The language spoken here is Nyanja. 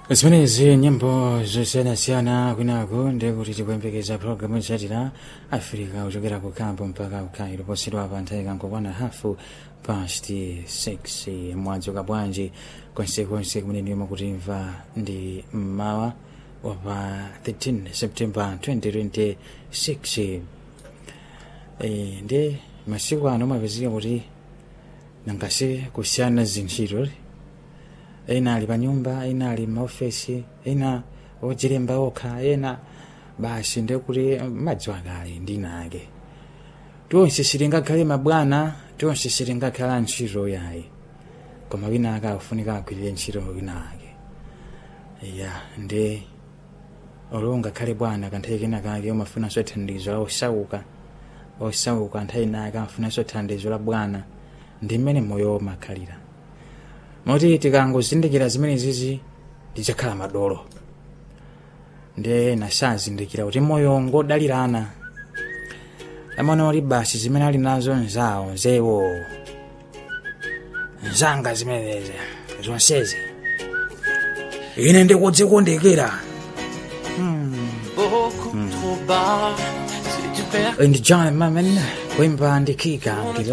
Zimenezi nyimbo zosiyanasiyana kwinaku ndi kuti tikuyembekeza programu yotsatira Africa kuchokera ku Campo mpaka ku Cairo posidwa pa nthawi ikangokwana hafu past 6 mwadzuka bwanji konsekonse kumene ndiyoma kutimva ndi mmawa wa 13 September 2026. Ndi masiku ano mapezeka kuti nangase kusiyana zintchito, ena ali pa nyumba, ena ali maofesi, ena odzilemba okha, ena basi ndekuti madziwa kale ndinake tonse sitingakhale mabwana, tonse sitingakhala ntchito yayi, koma wina akafunika agwirire ntchito winake. Ndi olonga khale bwana kanthawi kena kake umafunanso thandizo la osauka nthawi nake amafunanso thandizo la bwana. Ndi mmene moyo umakhalira, moti tikangozindikira zimenezi tidzakhala madolo. Ndi nasazindikira kuti moyo ngodalirana, amene oli basi zimene ali nazo nzawo nzewo nzanga zimenezi zonsezi ine ndikudzikondekera. And John Mammon kwemba ndikika